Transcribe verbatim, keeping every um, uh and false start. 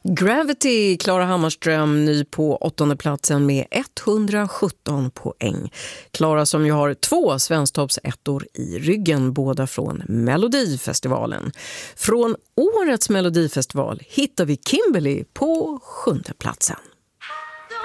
Gravity, Klara Hammarström, ny på åttonde platsen med etthundrasjutton poäng. Klara som ju har två svensktoppsettor i ryggen, båda från Melodifestivalen. Från årets Melodifestival hittar vi Kimberly på sjunde platsen.